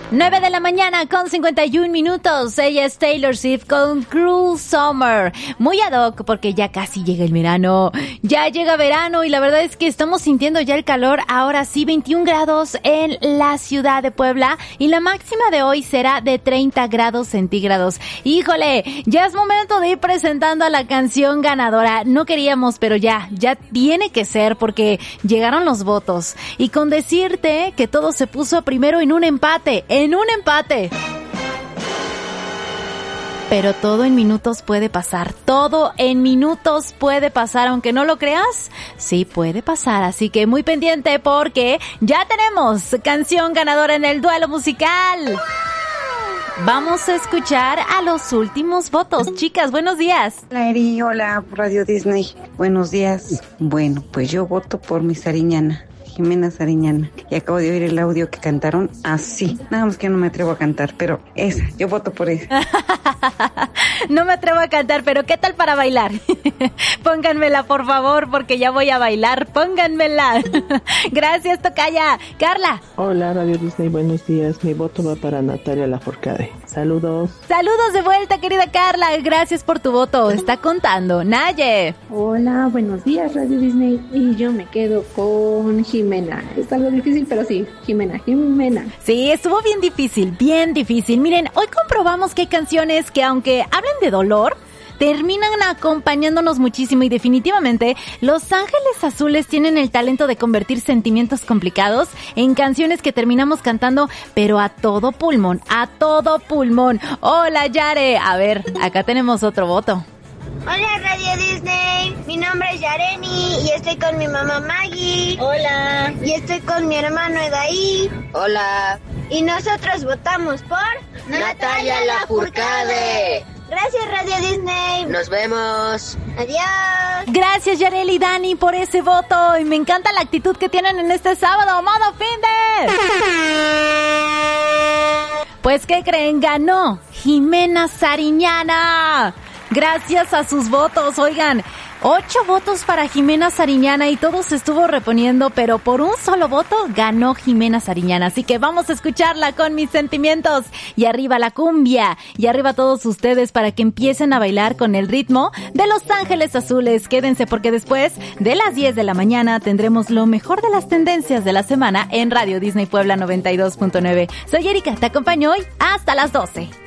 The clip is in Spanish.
9 de la mañana con 51 minutos. Ella es Taylor Swift con Cruel Summer. Muy ad hoc porque ya casi llega el verano. Ya llega verano y la verdad es que estamos sintiendo ya el calor. Ahora sí, 21 grados en la ciudad de Puebla y la máxima de hoy será de 30 grados centígrados. Híjole, ya es momento de ir presentando a la canción ganadora. No queríamos, pero ya tiene que ser porque llegaron los votos. Y con decirte que todo se puso primero en un empate. Pero todo en minutos puede pasar. Todo en minutos puede pasar. Aunque no lo creas, sí puede pasar. Así que muy pendiente porque ya tenemos canción ganadora en el duelo musical. Vamos a escuchar a los últimos votos. Chicas, buenos días. Hola Eri, hola Radio Disney. Buenos días. Bueno, pues yo voto por mi Sariñana, Jimena Sariñana. Y acabo de oír el audio que cantaron así. Nada más que no me atrevo a cantar, pero esa, yo voto por esa. No me atrevo a cantar, pero ¿qué tal para bailar? Pónganmela, por favor, porque ya voy a bailar. Pónganmela. Gracias, tocaya. Carla. Hola, Radio Disney, buenos días. Mi voto va para Natalia Lafourcade. Saludos. Saludos de vuelta, querida Carla. Gracias por tu voto. Está contando. Naye. Hola, buenos días, Radio Disney. Y yo me quedo con Jimena. Es algo difícil, pero sí, Jimena. Sí, estuvo bien difícil. Miren, hoy comprobamos que hay canciones que, aunque hablen de dolor, terminan acompañándonos muchísimo y definitivamente Los Ángeles Azules tienen el talento de convertir sentimientos complicados en canciones que terminamos cantando, pero a todo pulmón. Hola, Yare. A ver, acá tenemos otro voto. Hola Radio Disney, mi nombre es Yareni y estoy con mi mamá Maggie. Hola. Y estoy con mi hermano Edaí. Hola. Y nosotros votamos por Natalia Lafourcade. Gracias Radio Disney. Nos vemos. Adiós. Gracias Yareli y Dani por ese voto y me encanta la actitud que tienen en este sábado, modo finde. Pues ¿qué creen? Ganó Jimena Sariñana. Gracias a sus votos, oigan, 8 votos para Jimena Sariñana y todo se estuvo reponiendo, pero por un solo voto ganó Jimena Sariñana. Así que vamos a escucharla con mis sentimientos. Y arriba la cumbia, y arriba todos ustedes para que empiecen a bailar con el ritmo de Los Ángeles Azules. Quédense porque después de las 10 de la mañana tendremos lo mejor de las tendencias de la semana en Radio Disney Puebla 92.9. Soy Erika, te acompaño hoy hasta las 12.